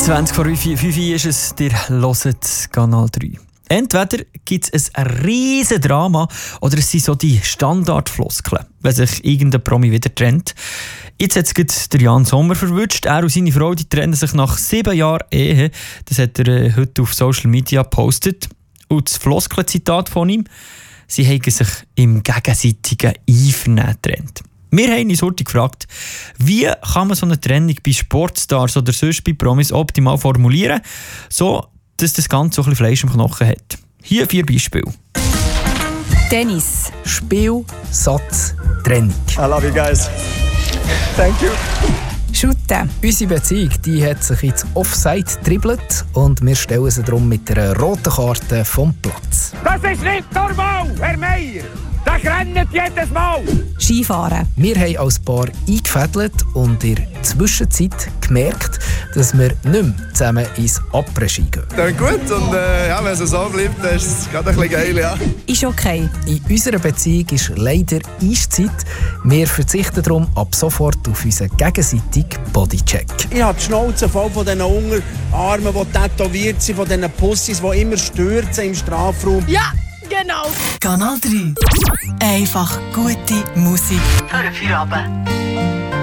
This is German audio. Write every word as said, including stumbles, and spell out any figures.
zwanzig vor fünf ist es, ihr hört Kanal drei. Entweder gibt es ein riesen Drama oder es sind so die Standardfloskeln, wenn sich irgendein Promi wieder trennt. Jetzt hat es der Jan Sommer verwünscht. Er und seine Frau die trennen sich nach sieben Jahren Ehe. Das hat er äh, heute auf Social Media gepostet. Und das Floskelzitat von ihm: Sie haben sich im gegenseitigen Einvernehmen getrennt. Wir haben uns heute gefragt, wie kann man so eine Trennung bei Sportstars oder sonst bei Promis optimal formulieren, so dass das Ganze so ein bisschen Fleisch im Knochen hat. Hier vier Beispiele. Tennis. Spiel, Satz, Trennung. I love you guys. Thank you. Shooten. Unsere Beziehung die hat sich ins Offside dribbelt und wir stellen sie darum mit einer roten Karte vom Platz. Das ist nicht normal, Herr Meier! Das rennt jedes Mal! Skifahren. Wir haben als Paar eingefädelt und in der Zwischenzeit gemerkt, dass wir nicht mehr zusammen ins Après-Ski gehen. Dann gut und äh, ja, wenn es so bleibt, dann ist es gerade ein bisschen geil, ja. Ist okay. In unserer Beziehung ist leider Eiszeit. Wir verzichten darum ab sofort auf unseren gegenseitigen Bodycheck. Ich habe die Schnauze voll von diesen Unterarmen, die tätowiert sind, von diesen Pussys, die immer stürzen im Strafraum. Ja, genau. Kanal drei. Einfach gute Musik. Für den Feierabend.